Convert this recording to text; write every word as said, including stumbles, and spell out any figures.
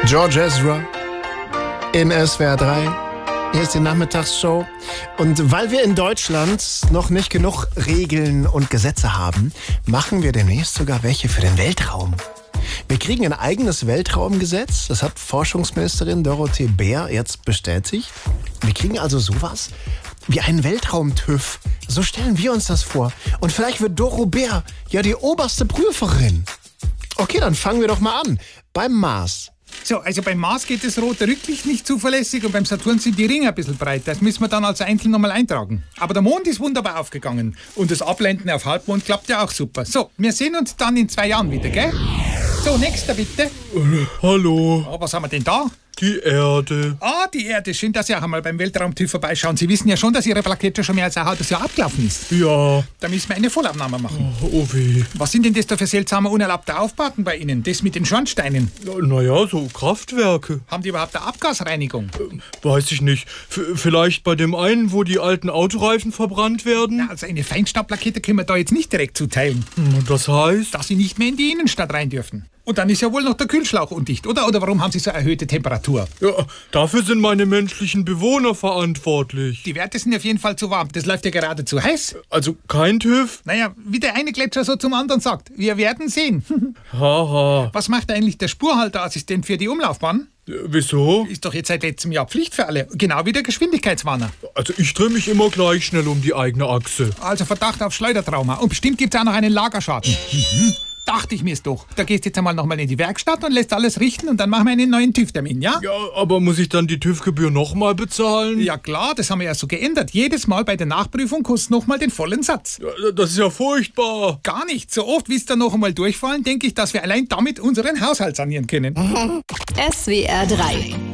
George Ezra in S W R drei. Hier ist die Nachmittagsshow. Und weil wir in Deutschland noch nicht genug Regeln und Gesetze haben, machen wir demnächst sogar welche für den Weltraum. Wir kriegen ein eigenes Weltraumgesetz. Das hat Forschungsministerin Dorothee Bär jetzt bestätigt. Wir kriegen also sowas wie einen Weltraum-TÜV. So stellen wir uns das vor. Und vielleicht wird Doro Bär ja die oberste Prüferin. Okay, dann fangen wir doch mal an. Beim Mars. So, also beim Mars geht das rote Rücklicht nicht zuverlässig und beim Saturn sind die Ringe ein bisschen breiter. Das müssen wir dann als einzeln nochmal eintragen. Aber der Mond ist wunderbar aufgegangen. Und das Abblenden auf Halbmond klappt ja auch super. So, wir sehen uns dann in zwei Jahren wieder, gell? So, nächster bitte. Äh, hallo. Oh, was haben wir denn da? Die Erde. Ah, die Erde. Schön, dass Sie auch einmal beim Weltraum-TÜV vorbeischauen. Sie wissen ja schon, dass Ihre Plakette schon mehr als ein halbes Jahr abgelaufen ist. Ja. Da müssen wir eine Vollaufnahme machen. Oh, oh weh. Was sind denn das da für seltsame, unerlaubte Aufbauten bei Ihnen? Das mit den Schornsteinen? Naja, so Kraftwerke. Haben die überhaupt eine Abgasreinigung? Ähm, weiß ich nicht. V- vielleicht bei dem einen, wo die alten Autoreifen verbrannt werden? Na, also eine Feinstaubplakette können wir da jetzt nicht direkt zuteilen. Hm, Das heißt? Dass Sie nicht mehr in die Innenstadt rein dürfen. Und dann ist ja wohl noch der Kühlschlauch undicht, oder? Oder warum haben Sie so erhöhte Temperatur? Ja, dafür sind meine menschlichen Bewohner verantwortlich. Die Werte sind auf jeden Fall zu warm. Das läuft ja gerade zu heiß. Also kein TÜV? Naja, wie der eine Gletscher so zum anderen sagt. Wir werden sehen. Haha. Was macht eigentlich der Spurhalteassistent für die Umlaufbahn? Äh, Wieso? Ist doch jetzt seit letztem Jahr Pflicht für alle. Genau wie der Geschwindigkeitswarner. Also ich drehe mich immer gleich schnell um die eigene Achse. Also Verdacht auf Schleudertrauma. Und bestimmt gibt's auch noch einen Lagerschaden. Mhm. Dachte ich mir's doch. Da gehst jetzt einmal nochmal in die Werkstatt und lässt alles richten und dann machen wir einen neuen TÜV-Termin, ja? Ja, aber muss ich dann die TÜV-Gebühr nochmal bezahlen? Ja klar, das haben wir ja so geändert. Jedes Mal bei der Nachprüfung kostet nochmal den vollen Satz. Ja, das ist ja furchtbar. Gar nicht. So oft, wie es dann noch einmal durchfallen, denke ich, dass wir allein damit unseren Haushalt sanieren können. S W R drei